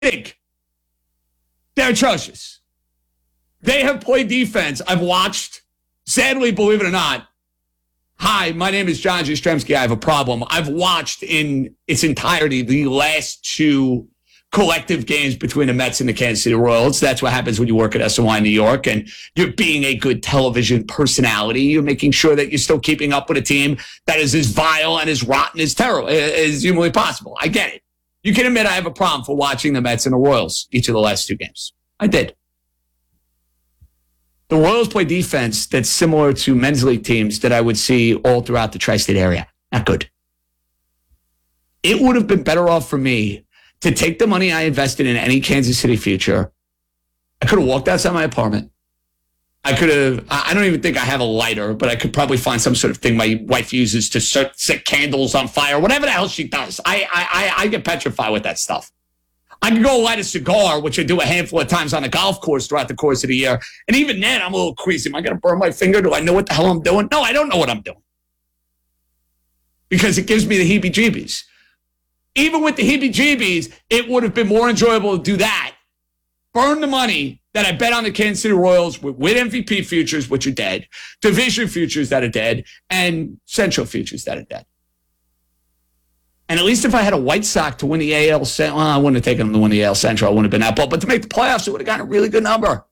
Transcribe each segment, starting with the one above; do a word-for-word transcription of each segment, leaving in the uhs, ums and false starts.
think. They're atrocious. They have played defense. I've watched, sadly, believe it or not. Hi, my name is John Jastrzemski. I have a problem. I've watched in its entirety the last two collective games between the Mets and the Kansas City Royals. That's what happens when you work at S N Y New York and you're being a good television personality. You're making sure that you're still keeping up with a team that is as vile and as rotten as terrible as humanly possible. I get it. You can admit I have a problem for watching the Mets and the Royals each of the last two games. I did. The Royals play defense that's similar to men's league teams that I would see all throughout the tri-state area. Not good. It would have been better off for me to take the money I invested in any Kansas City future. I could have walked outside my apartment. I could have, I don't even think I have a lighter, but I could probably find some sort of thing my wife uses to set, set candles on fire, whatever the hell she does. I, I, I, I get petrified with that stuff. I can go light a cigar, which I do a handful of times on the golf course throughout the course of the year. And even then, I'm a little queasy. Am I going to burn my finger? Do I know what the hell I'm doing? No, I don't know what I'm doing. Because it gives me the heebie-jeebies. Even with the heebie-jeebies, it would have been more enjoyable to do that. Burn the money that I bet on the Kansas City Royals with, with M V P futures, which are dead, division futures that are dead, and Central futures that are dead. And at least if I had a White Sox to win the A L Central, well, I wouldn't have taken them to win the A L Central. I wouldn't have been that ball. But to make the playoffs, it would have gotten a really good number.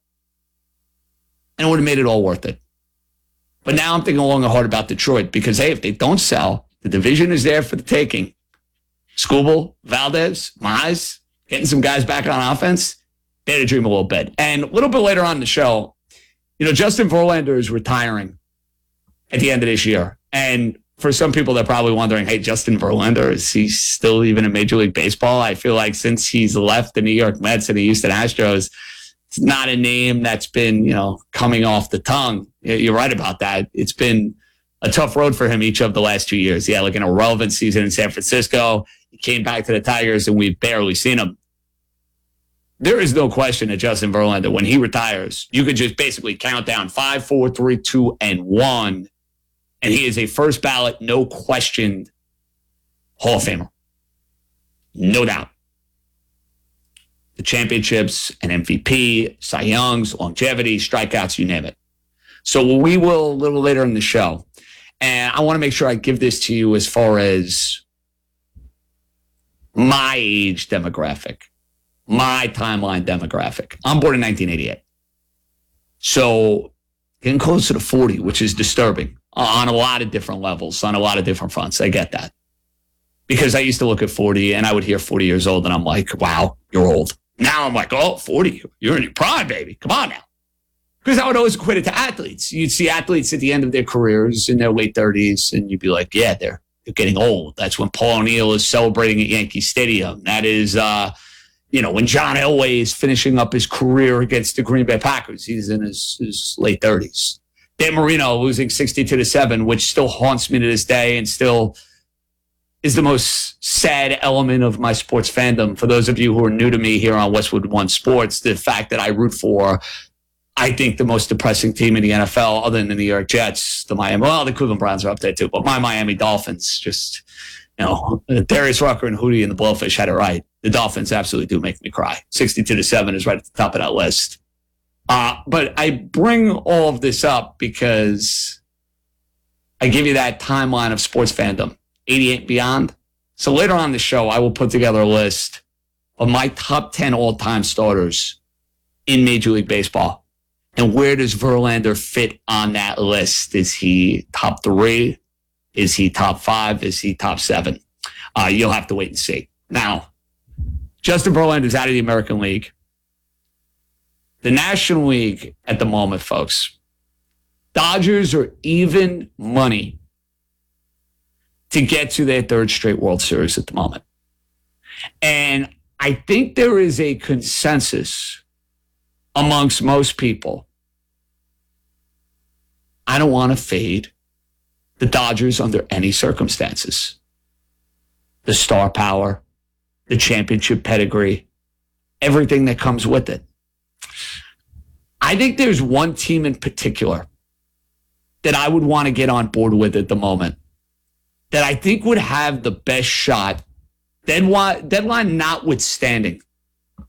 And it would have made it all worth it. But now I'm thinking long and hard about Detroit because, hey, if they don't sell, the division is there for the taking. Skubal, Valdez, Mize, getting some guys back on offense, they had to dream a little bit. And a little bit later on in the show, you know, Justin Verlander is retiring at the end of this year. And for some people, they're probably wondering, hey, Justin Verlander, is he still even in Major League Baseball? I feel like since he's left the New York Mets and the Houston Astros, it's not a name that's been, you know, coming off the tongue. You're right about that. It's been a tough road for him each of the last two years. He had like an irrelevant season in San Francisco. He came back to the Tigers, and we've barely seen him. There is no question that Justin Verlander, when he retires, you could just basically count down five, four, three, two, and one. And he is a first ballot, no question, Hall of Famer. No doubt. The championships, an M V P, Cy Youngs, longevity, strikeouts, you name it. So we will a little later in the show. And I want to make sure I give this to you as far as my age demographic, my timeline demographic. I'm born in nineteen eighty-eight. So getting closer to forty, which is disturbing. On a lot of different levels, on a lot of different fronts. I get that. Because I used to look at forty and I would hear forty years old and I'm like, wow, you're old. Now I'm like, oh, forty, you're in your prime, baby. Come on now. Because I would always equate it to athletes. You'd see athletes at the end of their careers in their late thirties and you'd be like, yeah, they're, they're getting old. That's when Paul O'Neill is celebrating at Yankee Stadium. That is, uh, you know, when John Elway is finishing up his career against the Green Bay Packers. He's in his, his late thirties. Dan Marino losing sixty-two to seven, which still haunts me to this day and still is the most sad element of my sports fandom. For those of you who are new to me here on Westwood One Sports, the fact that I root for, I think, the most depressing team in the N F L, other than the New York Jets, the Miami, well, the Cleveland Browns are up there too, but my Miami Dolphins just, you know, Darius Rucker and Hootie and the Blowfish had it right. The Dolphins absolutely do make me cry. sixty-two to seven is right at the top of that list. Uh, but I bring all of this up because I give you that timeline of sports fandom, eighty-eight beyond. So later on in the show, I will put together a list of my top ten all-time starters in Major League Baseball. And where does Verlander fit on that list? Is he top three? Is he top five? Is he top seven? Uh, you'll have to wait and see. Now, Justin Verlander is out of the American League. The National League at the moment, folks, Dodgers are even money to get to their third straight World Series at the moment. And I think there is a consensus amongst most people. I don't want to fade the Dodgers under any circumstances. The star power, the championship pedigree, everything that comes with it. I think there's one team in particular that I would want to get on board with at the moment that I think would have the best shot, deadline, deadline notwithstanding,